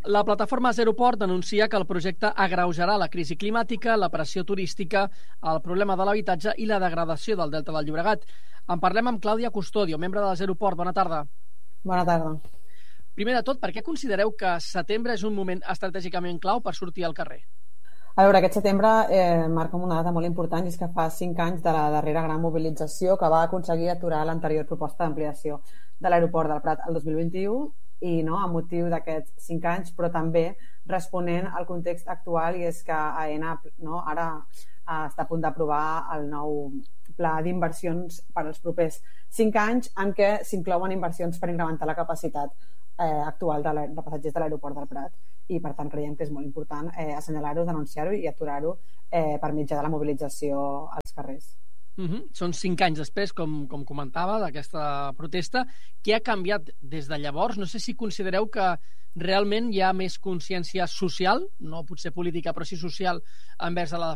La plataforma Zeroport denuncia que el projecte agreujarà la crisi climàtica, la pressió turística, el problema de l'habitatge i la degradació del Delta del Llobregat. En parlem amb Clàudia Custodio, membre de Zeroport. Bona tarda. Bona tarda. Primer de tot, per què considereu que setembre és un moment estratègicament clau per sortir al carrer? A veure, aquest setembre marca una data molt important, i és que fa 5 anys de la darrera gran mobilització que va aconseguir aturar l'anterior proposta d'ampliació de l'aeroport del Prat el 2021 i a motiu d'aquests 5 anys, però també responent al context actual, i és que AENA ara està a punt d'aprovar el nou pla d'inversions per als propers 5 anys en què s'inclouen inversions per incrementar la capacitat actual de passatgers de l'aeroport del Prat. I per tant creiem que és molt important assenyalar-ho, denunciar-ho i aturar-ho per mitjà de la mobilització als carrers. Són 5 anys després, com comentava, d'aquesta protesta. Què ha canviat des de llavors? No sé si considereu que realment hi ha més consciència social, no potser política, però sí social, envers a la